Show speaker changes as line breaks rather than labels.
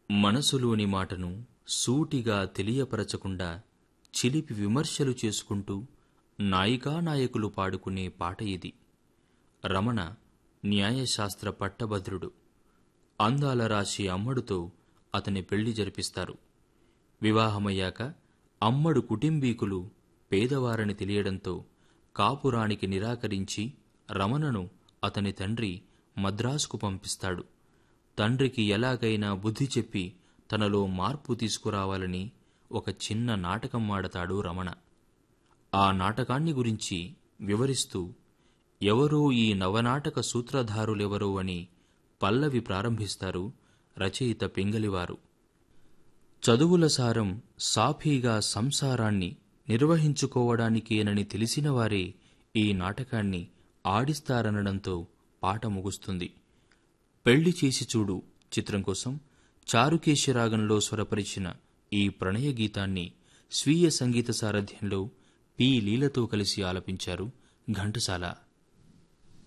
మనసులోని మాటను సూటిగా తెలియపరచకుండా చిలిపి విమర్శలు చేసుకుంటూ నాయికానాయకులు పాడుకునే పాట ఇది. రమణ న్యాయశాస్త్ర పట్టభద్రుడు. అందాల రాశి అమ్మడుతో అతని పెళ్లి జరిపిస్తారు. వివాహమయ్యాక అమ్మడు కుటుంబీకులు పేదవారని తెలియడంతో కాపురానికి నిరాకరించి రమణను అతని తండ్రి మద్రాసుకు పంపిస్తాడు. తండ్రికి ఎలాగైనా బుద్ధి చెప్పి తనలో మార్పు తీసుకురావాలని ఒక చిన్న నాటకం ఆడతాడు రమణ. ఆ నాటకాన్ని గురించి వివరిస్తూ ఎవరో ఈ నవనాటక సూత్రధారులెవరో అని పల్లవి ప్రారంభిస్తారు రచయిత పింగళివారు. చదువుల సారం సాఫీగా సంసారాన్ని నిర్వహించుకోవడానికేనని తెలిసినవారే ఈ నాటకాన్ని ఆడిస్తారనడంతో పాట ముగుస్తుంది. పెళ్లి చేసి చూడు చిత్రం కోసం చారుకేశి రాగంలో స్వరపరిచిన ఈ ప్రణయ గీతాన్ని స్వీయ సంగీత సారథ్యంలో పి. లీలతో కలిసి ఆలపించారు ఘంటసాల.